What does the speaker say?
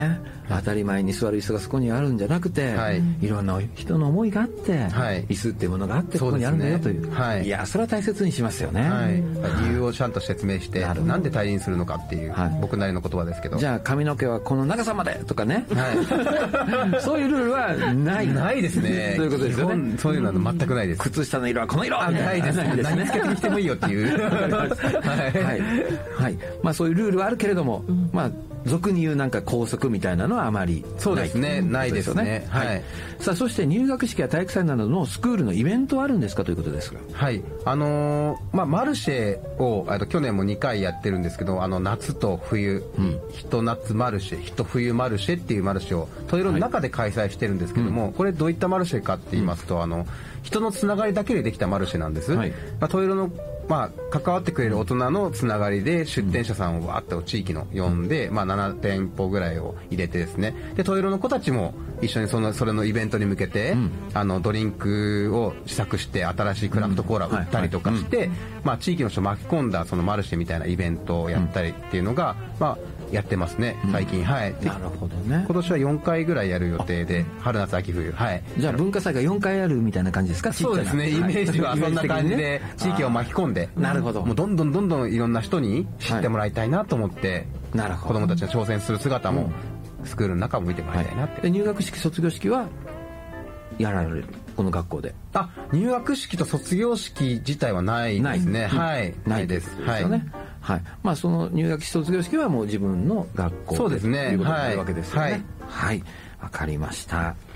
当たり前に座る椅子がそこにあるんじゃなくて、いろんな人の思いがあって、椅子っていうものがあってここにあるんだよという、いやそれは大切にしますよね。 理由をちゃんと説明してなんで退院するのかっていう、僕なりの言葉ですけど、 じゃあ髪の毛はこの長さまでとかね、そういうルールはないですね。 そういうことですよね。 そういうのは全くないです。 靴下の色はこの色ないですね。何つけてきてもいいよっていうまあそういうルールはあるけれども、まあ俗に言うなんか校則みたいなのはあまりそうですね、ないですね。 さあそして入学式や体育祭などのスクールのイベントはあるんですかということですが、 マルシェを去年も2回やってるんですけど、夏と冬、ひと夏マルシェ、ひと冬マルシェっていうマルシェをトイレの中で開催してるんですけども、これどういったマルシェかって言いますと、人のつながりだけでできたマルシェなんです。トイレの関わってくれる大人のつながりで出店者さんをわーっと地域の呼んで、7店舗ぐらいを入れてですね、でトイレの子たちも一緒にそれのイベントに向けて、ドリンクを試作して新しいクラフトコーラを売ったりとかして、地域の人を巻き込んだそのマルシェみたいなイベントをやったりっていうのが、やってますね最近。なるほどね。 今年は4回ぐらいやる予定で、春夏秋冬。 じゃあ文化祭が4回あるみたいな感じですか？ そうですね、イメージはそんな感じで地域を巻き込んで、 なるほど、 もうどんどんいろんな人に知ってもらいたいなと思って、子供たちが挑戦する姿もスクールの中も見てもらいたいなって。 で入学式卒業式はやられるこの学校で？ 入学式と卒業式自体はないですね。ないです。 その入学式卒業式はもう自分の学校でということになるわけですよね。わかりました。